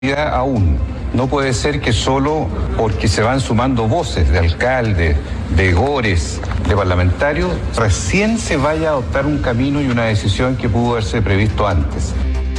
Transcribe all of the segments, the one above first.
Aún no puede ser que solo porque se van sumando voces de alcaldes, de gores, de parlamentarios, recién se vaya a adoptar un camino y una decisión que pudo haberse previsto antes.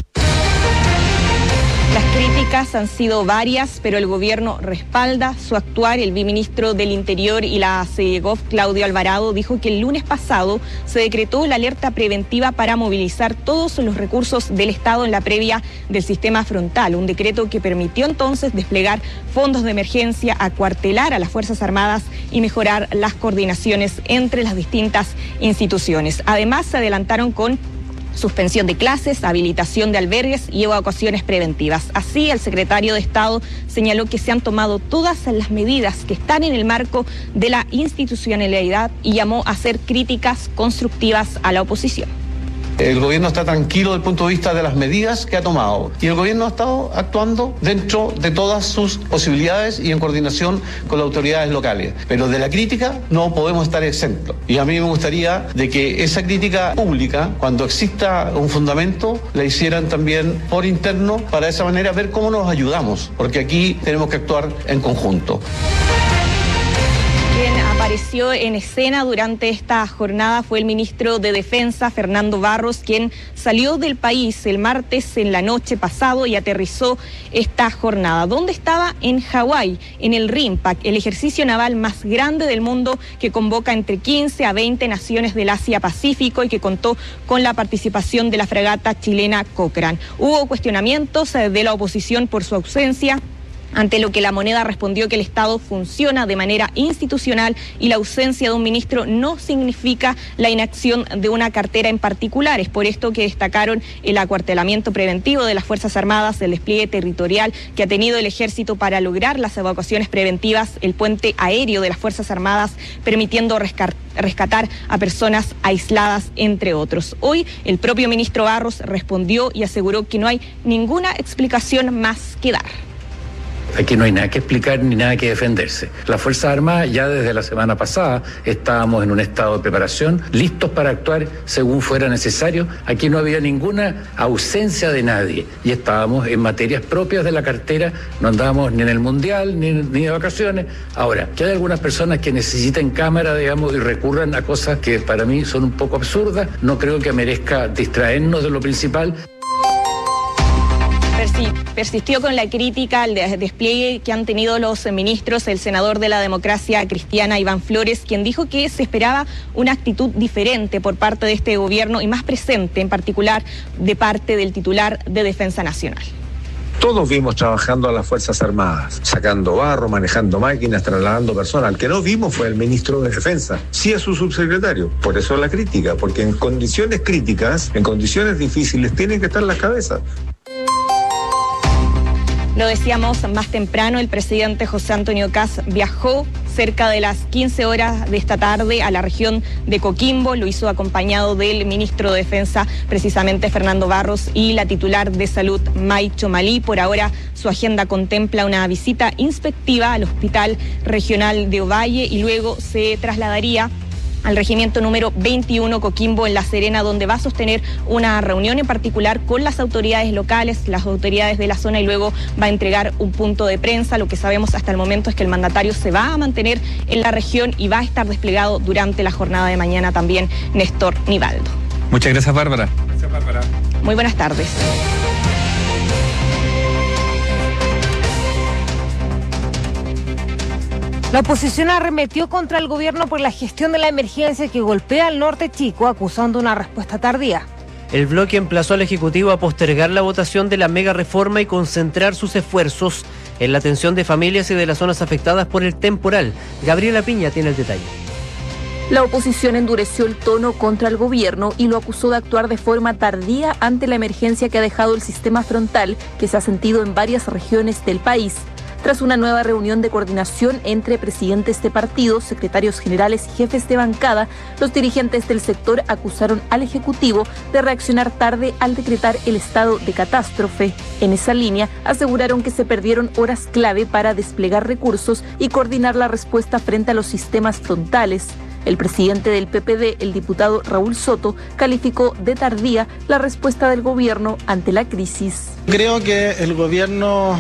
Las críticas han sido varias, pero el gobierno respalda su actuar. El viceministro del Interior y la CEGOV, Claudio Alvarado, dijo que el lunes pasado se decretó la alerta preventiva para movilizar todos los recursos del Estado en la previa del sistema frontal, un decreto que permitió entonces desplegar fondos de emergencia, acuartelar a las Fuerzas Armadas y mejorar las coordinaciones entre las distintas instituciones. Además, se adelantaron con suspensión de clases, habilitación de albergues y evacuaciones preventivas. Así, el secretario de Estado señaló que se han tomado todas las medidas que están en el marco de la institucionalidad y llamó a hacer críticas constructivas a la oposición. El gobierno está tranquilo desde el punto de vista de las medidas que ha tomado y el gobierno ha estado actuando dentro de todas sus posibilidades y en coordinación con las autoridades locales. Pero de la crítica no podemos estar exentos. Y a mí me gustaría de que esa crítica pública, cuando exista un fundamento, la hicieran también por interno para de esa manera ver cómo nos ayudamos, porque aquí tenemos que actuar en conjunto. Quien apareció en escena durante esta jornada fue el ministro de Defensa, Fernando Barros, quien salió del país el martes en la noche pasado y aterrizó esta jornada. ¿Dónde estaba? En Hawái, en el RIMPAC, el ejercicio naval más grande del mundo que convoca entre 15 a 20 naciones del Asia-Pacífico y que contó con la participación de la fragata chilena Cochrane. Hubo cuestionamientos de la oposición por su ausencia, ante lo que La Moneda respondió que el Estado funciona de manera institucional y la ausencia de un ministro no significa la inacción de una cartera en particular. Es por esto que destacaron el acuartelamiento preventivo de las Fuerzas Armadas, el despliegue territorial que ha tenido el Ejército para lograr las evacuaciones preventivas, el puente aéreo de las Fuerzas Armadas permitiendo rescatar a personas aisladas, entre otros. Hoy el propio ministro Barros respondió y aseguró que no hay ninguna explicación más que dar. Aquí no hay nada que explicar ni nada que defenderse. Las Fuerzas Armadas ya desde la semana pasada estábamos en un estado de preparación, listos para actuar según fuera necesario. Aquí no había ninguna ausencia de nadie y estábamos en materias propias de la cartera, no andábamos ni en el Mundial ni de vacaciones. Ahora, que hay algunas personas que necesiten cámara, digamos, y recurran a cosas que para mí son un poco absurdas, no creo que merezca distraernos de lo principal. Persistió con la crítica al despliegue que han tenido los ministros, el senador de la Democracia Cristiana, Iván Flores, quien dijo que se esperaba una actitud diferente por parte de este gobierno y más presente, en particular de parte del titular de Defensa Nacional. Todos vimos trabajando a las Fuerzas Armadas, sacando barro, manejando máquinas, trasladando personas. Al que no vimos fue el ministro de Defensa, sí a su subsecretario. Por eso la crítica, porque en condiciones críticas, en condiciones difíciles, tienen que estar las cabezas. Lo decíamos más temprano, el presidente José Antonio Kast viajó cerca de las 15 horas de esta tarde a la región de Coquimbo. Lo hizo acompañado del ministro de Defensa, precisamente Fernando Barros, y la titular de Salud, May Chomalí. Por ahora, su agenda contempla una visita inspectiva al Hospital Regional de Ovalle y luego se trasladaría al regimiento número 21 Coquimbo en La Serena, donde va a sostener una reunión en particular con las autoridades locales, las autoridades de la zona, y luego va a entregar un punto de prensa. Lo que sabemos hasta el momento es que el mandatario se va a mantener en la región y va a estar desplegado durante la jornada de mañana también Néstor Nivaldo. Muchas gracias, Bárbara. Gracias, Bárbara. Muy buenas tardes. La oposición arremetió contra el gobierno por la gestión de la emergencia que golpea al norte chico, acusando una respuesta tardía. El bloque emplazó al Ejecutivo a postergar la votación de la mega reforma y concentrar sus esfuerzos en la atención de familias y de las zonas afectadas por el temporal. Gabriela Piña tiene el detalle. La oposición endureció el tono contra el gobierno y lo acusó de actuar de forma tardía ante la emergencia que ha dejado el sistema frontal, que se ha sentido en varias regiones del país. Tras una nueva reunión de coordinación entre presidentes de partidos, secretarios generales y jefes de bancada, los dirigentes del sector acusaron al Ejecutivo de reaccionar tarde al decretar el estado de catástrofe. En esa línea, aseguraron que se perdieron horas clave para desplegar recursos y coordinar la respuesta frente a los sistemas frontales. El presidente del PPD, el diputado Raúl Soto, calificó de tardía la respuesta del gobierno ante la crisis. Creo que el gobierno